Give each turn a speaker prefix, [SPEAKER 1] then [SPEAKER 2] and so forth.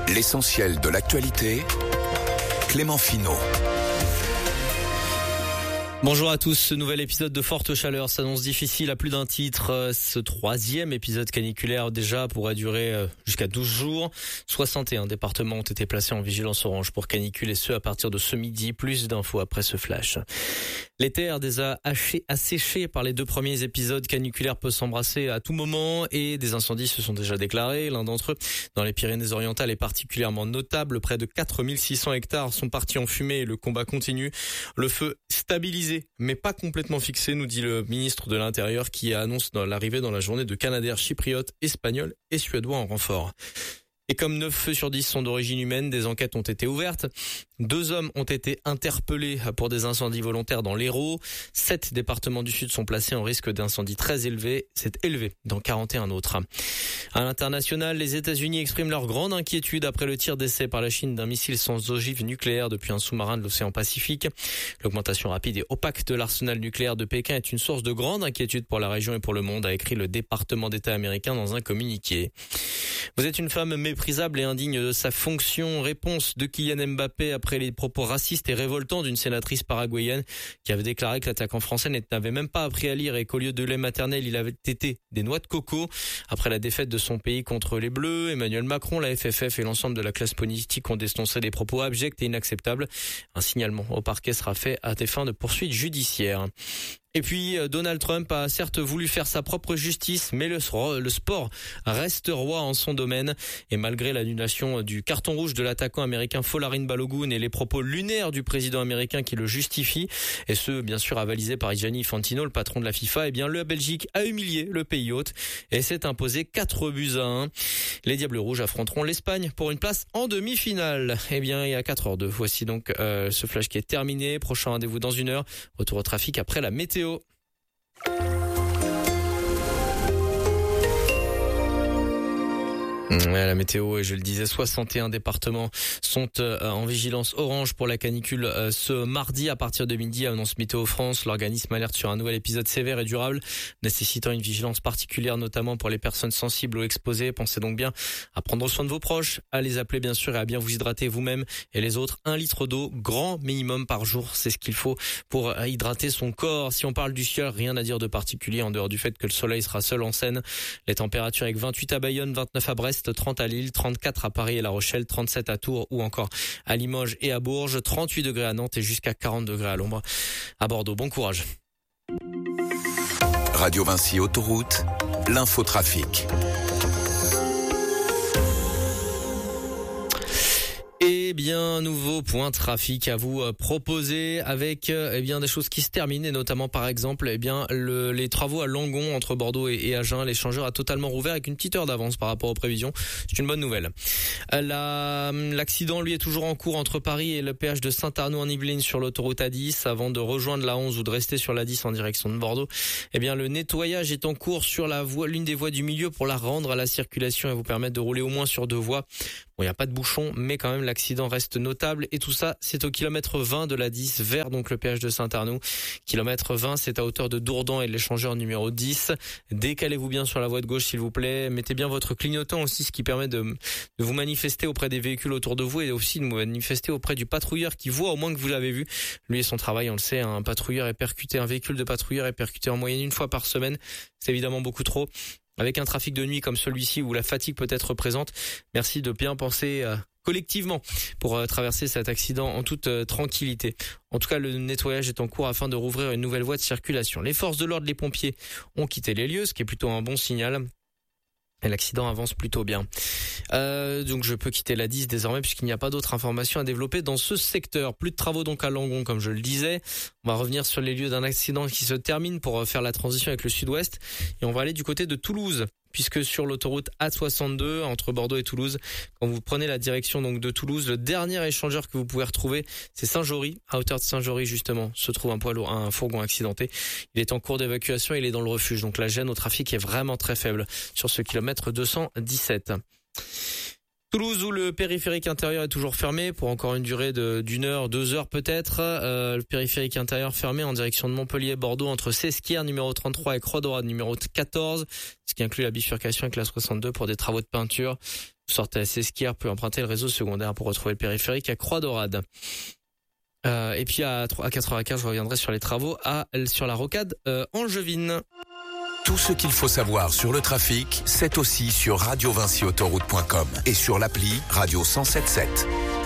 [SPEAKER 1] L'essentiel de l'actualité, Clément Finot.
[SPEAKER 2] Bonjour à tous, ce nouvel épisode de Forte Chaleur s'annonce difficile à plus d'un titre. Ce troisième épisode caniculaire déjà pourrait durer jusqu'à 12 jours. 61 départements ont été placés en vigilance orange pour canicule et ce à partir de ce midi. Plus d'infos après ce flash. Les terres déjà asséchées par les deux premiers épisodes caniculaires peuvent s'embrasser à tout moment et des incendies se sont déjà déclarés. L'un d'entre eux dans les Pyrénées-Orientales est particulièrement notable. Près de 4600 hectares sont partis en fumée et le combat continue. Le feu stabilisé mais pas complètement fixé, nous dit le ministre de l'Intérieur qui annonce l'arrivée dans la journée de Canadair chypriotes, espagnols et suédois en renfort. Et comme 9 feux sur 10 sont d'origine humaine, des enquêtes ont été ouvertes. 2 hommes ont été interpellés pour des incendies volontaires dans l'Hérault. 7 départements du Sud sont placés en risque d'incendie très élevé. C'est élevé dans 41 autres. À l'international, les États-Unis expriment leur grande inquiétude après le tir d'essai par la Chine d'un missile sans ogive nucléaire depuis un sous-marin de l'océan Pacifique. L'augmentation rapide et opaque de l'arsenal nucléaire de Pékin est une source de grande inquiétude pour la région et pour le monde, a écrit le département d'État américain dans un communiqué. Vous êtes une femme méprisable et indigne de sa fonction. Réponse de Kylian Mbappé après les propos racistes et révoltants d'une sénatrice paraguayenne qui avait déclaré que l'attaquant français n'avait même pas appris à lire et qu'au lieu de lait maternel, il avait tété des noix de coco. Après la défaite de son pays contre les Bleus, Emmanuel Macron, la FFF et l'ensemble de la classe politique ont dénoncé des propos abjects et inacceptables. Un signalement au parquet sera fait à des fins de poursuites judiciaires. Et puis Donald Trump a certes voulu faire sa propre justice, mais le sport reste roi en son domaine. Et malgré l'annulation du carton rouge de l'attaquant américain Folarin Balogun et les propos lunaires du président américain qui le justifie, et ce bien sûr avalisé par Gianni Infantino, le patron de la FIFA, eh bien la Belgique a humilié le pays hôte et s'est imposé 4-1. Les Diables Rouges affronteront l'Espagne pour une place en demi-finale. Eh bien il y a 4h02. Voici donc ce flash qui est terminé. Prochain rendez-vous dans 1 heure. Retour au trafic après la météo. La météo, et je le disais, 61 départements sont en vigilance orange pour la canicule ce mardi à partir de midi, annonce Météo France. L'organisme alerte sur un nouvel épisode sévère et durable nécessitant une vigilance particulière, notamment pour les personnes sensibles ou exposées. Pensez donc bien à prendre soin de vos proches, à les appeler bien sûr et à bien vous hydrater vous-même et les autres. 1 litre d'eau, grand minimum par jour, c'est ce qu'il faut pour hydrater son corps. Si on parle du ciel, rien à dire de particulier en dehors du fait que le soleil sera seul en scène. Les températures avec 28 à Bayonne, 29 à Brest, 30 à Lille, 34 à Paris et La Rochelle, 37 à Tours ou encore à Limoges et à Bourges, 38 degrés à Nantes et jusqu'à 40 degrés à l'ombre à Bordeaux. Bon courage.
[SPEAKER 1] Radio Vinci Autoroute, l'infotrafic.
[SPEAKER 2] Eh bien, nouveau point trafic à vous proposer avec des choses qui se terminent et notamment par exemple les travaux à Langon entre Bordeaux et Agen. L'échangeur a totalement rouvert avec une petite heure d'avance par rapport aux prévisions. C'est une bonne nouvelle. L'accident lui est toujours en cours entre Paris et le péage de Saint-Arnaud en Yvelines sur l'autoroute A10 avant de rejoindre la 11 ou de rester sur la 10 en direction de Bordeaux. Eh bien, le nettoyage est en cours sur l'une des voies du milieu pour la rendre à la circulation et vous permettre de rouler au moins sur 2 voies. Bon, il n'y a pas de bouchon, mais quand même l'accident reste notable et tout ça, c'est au kilomètre 20 de la 10 vers donc le péage de Saint-Arnaud. Kilomètre 20, c'est à hauteur de Dourdan et de l'échangeur numéro 10. Décalez-vous bien sur la voie de gauche s'il vous plaît. Mettez bien votre clignotant aussi, ce qui permet de vous manifester auprès des véhicules autour de vous et aussi de vous manifester auprès du patrouilleur qui voit au moins que vous l'avez vu. Lui et son travail, on le sait, un véhicule de patrouilleur est percuté en moyenne 1 fois par semaine. C'est évidemment beaucoup trop. Avec un trafic de nuit comme celui-ci où la fatigue peut être présente, merci de bien penser collectivement pour traverser cet accident en toute tranquillité. En tout cas, le nettoyage est en cours afin de rouvrir une nouvelle voie de circulation. Les forces de l'ordre, les pompiers ont quitté les lieux, ce qui est plutôt un bon signal. Et l'accident avance plutôt bien. Donc je peux quitter la 10 désormais puisqu'il n'y a pas d'autres informations à développer dans ce secteur. Plus de travaux donc à Langon comme je le disais. On va revenir sur les lieux d'un accident qui se termine pour faire la transition avec le sud-ouest. Et on va aller du côté de Toulouse. Puisque sur l'autoroute A62 entre Bordeaux et Toulouse, quand vous prenez la direction donc de Toulouse, le dernier échangeur que vous pouvez retrouver, c'est Saint-Jory. À hauteur de Saint-Jory justement, se trouve un fourgon accidenté. Il est en cours d'évacuation, il est dans le refuge. Donc la gêne au trafic est vraiment très faible sur ce kilomètre 217. Toulouse où le périphérique intérieur est toujours fermé pour encore une durée d'une heure, 2 heures peut-être. Le périphérique intérieur fermé en direction de Montpellier-Bordeaux entre Sesquières numéro 33 et Croix-Daurade numéro 14, ce qui inclut la bifurcation avec la 62 pour des travaux de peinture. Vous sortez à Sesquières, vous pouvez emprunter le réseau secondaire pour retrouver le périphérique à Croix-Daurade. Et puis à 4h15, je reviendrai sur les travaux sur la rocade angevine.
[SPEAKER 1] Tout ce qu'il faut savoir sur le trafic, c'est aussi sur radiovincyautoroute.com et sur l'appli Radio 107.7.